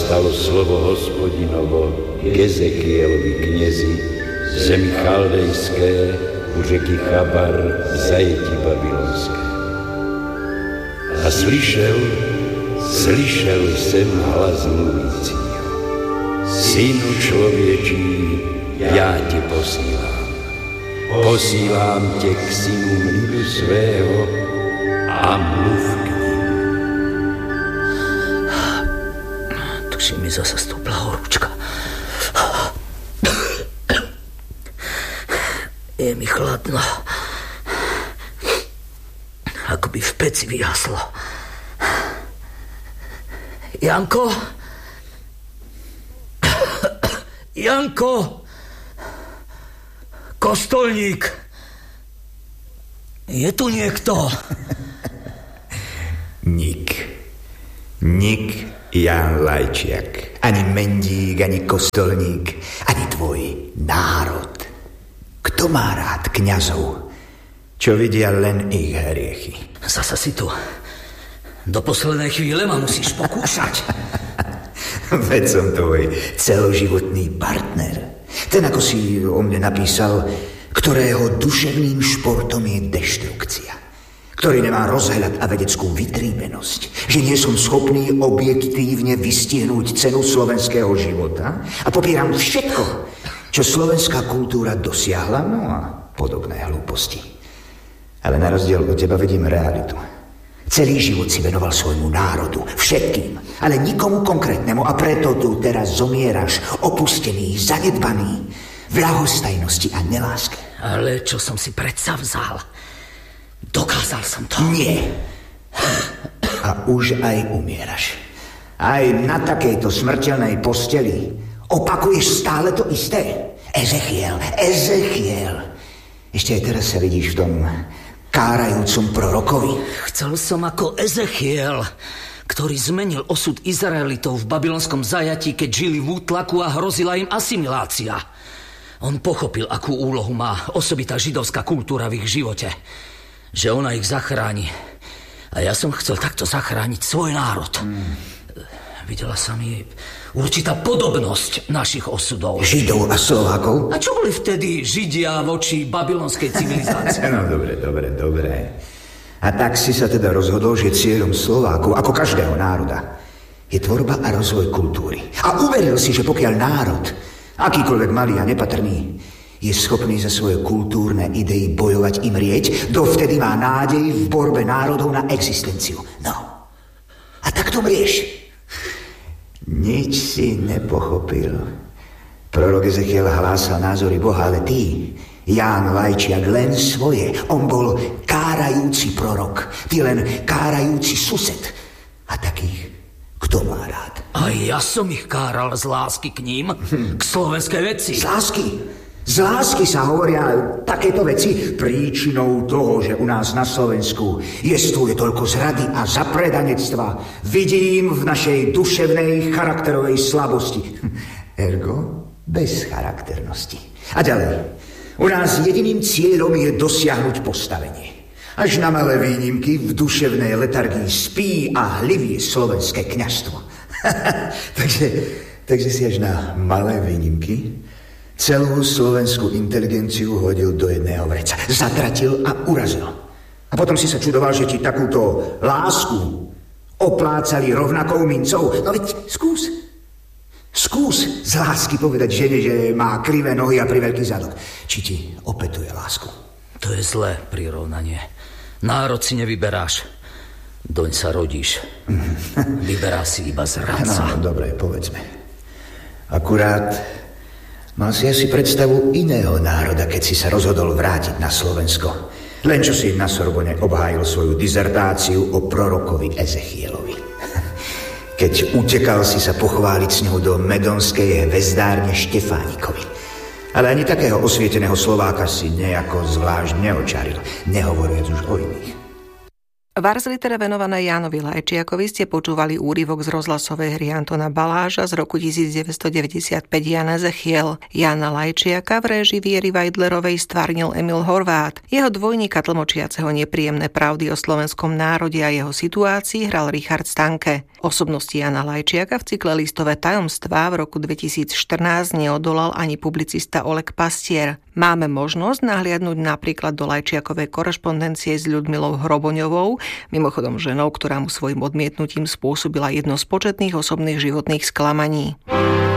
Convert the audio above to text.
dostalo slovo Hospodinovo k Ezekielovi knězi v zemi chaldejské u řeky Chabar v zajetí babylonské. A slyšel jsem hlas mluvícího. Synu člověčí, já tě posílám. Posílám tě k synům lidu svého a mluv k ním. Tuším, mi zase stoupla horúčka. Je mi chladno. Ako by v peci vyhaslo. Janko? Janko? Kostolník? Je tu niekto? Nik Ján Lajčiak. Ani mendík, ani kostolník, ani tvoj národ. Kto má rád kňazov, čo vidia len ich hriechy? Zasa si tu. Do poslednej chvíle ma musíš pokúšať. Veď som tvoj celoživotný partner. Ten, ako si o mne napísal, ktorého duševným športom je deštrukcia. Ktorý nemá rozhľad a vedeckú vytríbenosť. Že nie som schopný objektívne vystihnúť cenu slovenského života a popieram všetko, čo slovenská kultúra dosiahla, no a podobné hlúposti. Ale na rozdiel od teba vidím realitu. Celý život si venoval svojmu národu, všetkým, ale nikomu konkrétnemu a preto tu teraz zomieraš, opustený, zanedbaný, v ľahostajnosti a neláske. Ale čo som si predsa vzal? Dokázal som to. Nie. A už aj umieraš. Aj na takejto smrteľnej posteli opakuješ stále to isté. Ezechiel. Ešte aj teraz sa vidíš v tom kárajúcom prorokovi. Chcel som ako Ezechiel, ktorý zmenil osud Izraelitov v babylonskom zajatí, keď žili v útlaku a hrozila im asimilácia. On pochopil, akú úlohu má osobitá židovská kultúra v ich živote. Že ona ich zachráni. A ja som chcel takto zachrániť svoj národ. Videla sa mi určitá podobnosť našich osudov. Židov a Slovákov? A čo boli vtedy Židia voči babylonskej civilizácii? No, dobre. A tak si sa teda rozhodol, že cieľom Slovákov, ako každého národa, je tvorba a rozvoj kultúry. A uveril si, že pokiaľ národ, akýkoľvek malý a nepatrný, je schopný za svoje kultúrne idei bojovať i mrieť, dovtedy má nádej v borbe národov na existenciu. No. A tak to mrieš. Nič si nepochopil. Prorok Ezechiel hlásal názory Boha, ale ty, Ján Lajčiak, len svoje. On bol kárajúci prorok. Ty len kárajúci sused. A takých, kto má rád? A ja som ich káral z lásky k ním, k slovenskej veci. Z lásky sa hovoria takéto veci. Príčinou toho, že u nás na Slovensku jestvuje toľko zrady a zapredanectva, vidím v našej duševnej charakterovej slabosti. Ergo bezcharakternosti. A ďalej. U nás jediným cieľom je dosiahnuť postavenie. Až na malé výnimky v duševnej letargii spí a hlivie slovenské kňazstvo. takže si až na malé výnimky celú slovenskú inteligenciu hodil do jedného vreca. Zatratil a urazil. A potom si sa čudoval, že ti takúto lásku oplácali rovnakou mincov. No veď skús z lásky povedať žene, že má krivé nohy a priveľký zadok. Či ti opetuje lásku? To je zlé prirovnanie. Národ si nevyberáš. Doň sa rodíš. Vyberá si iba zradca. No, dobre, povedzme. Akurát mal si asi predstavu iného národa, keď si sa rozhodol vrátiť na Slovensko. Len čo si na Sorbonne obhájil svoju dizertáciu o prorokovi Ezechielovi. Keď utekal si sa pochváliť s ňou do medonskej hvezdárne Štefánikovi. Ale ani takého osvieteného Slováka si nejako zvlášť neočaril, nehovoriac už o iných. V Ars Litera venované Jánovi Lajčiakovi ste počúvali úryvok z rozhlasovej hry Antona Baláža z roku 1995 Jan Ezechiel. Jána Lajčiaka v réžii Viery Vajdlerovej stvárnil Emil Horvát. Jeho dvojníka tlmočiaceho nepríjemné pravdy o slovenskom národe a jeho situácii hral Richard Stanke. Osobnosti Jana Lajčiaka v cykle Listové tajomstvá v roku 2014 neodolal ani publicista Oleg Pastier. Máme možnosť nahliadnúť napríklad do Lajčiakovej korešpondencie s Ľudmilou Hroboňovou, mimochodom ženou, ktorá mu svojim odmietnutím spôsobila jedno z početných osobných životných sklamaní.